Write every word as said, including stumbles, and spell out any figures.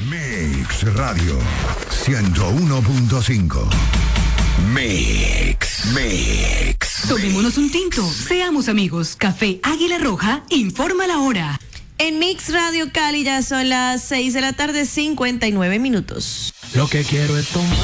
Mix Radio ciento uno punto cinco. Mix, Mix. Tomémonos un tinto, seamos amigos. Café Águila Roja informa la hora. En Mix Radio Cali ya son las seis de la tarde, cincuenta y nueve minutos. Lo que quiero es tomar.